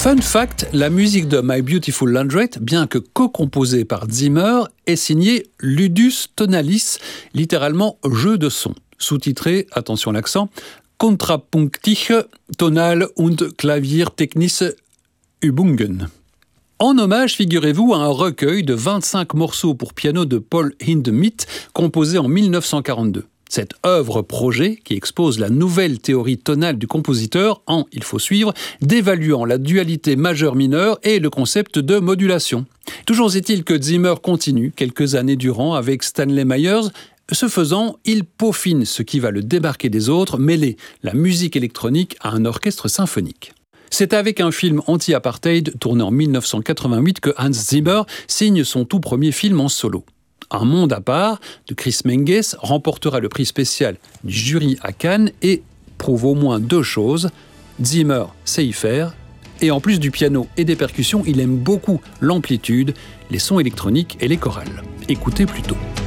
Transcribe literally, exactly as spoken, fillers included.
Fun fact, la musique de My Beautiful Laundrette, bien que co-composée par Zimmer, est signée Ludus Tonalis, littéralement jeu de son, sous-titré, attention l'accent, Kontrapunktische Tonal- und Klaviertechnische Übungen. En hommage, figurez-vous, à un recueil de vingt-cinq morceaux pour piano de Paul Hindemith, composé en mille neuf cent quarante-deux. Cette œuvre-projet, qui expose la nouvelle théorie tonale du compositeur en, il faut suivre, dévaluant la dualité majeure-mineure et le concept de modulation. Toujours est-il que Zimmer continue quelques années durant avec Stanley Myers. Ce faisant, il peaufine ce qui va le démarquer des autres, mêler la musique électronique à un orchestre symphonique. C'est avec un film anti-apartheid tourné en mille neuf cent quatre-vingt-huit que Hans Zimmer signe son tout premier film en solo. Un monde à part, de Chris Menges, remportera le prix spécial du jury à Cannes et prouve au moins deux choses. Zimmer sait y faire, et en plus du piano et des percussions, il aime beaucoup l'amplitude, les sons électroniques et les chorales. Écoutez plutôt.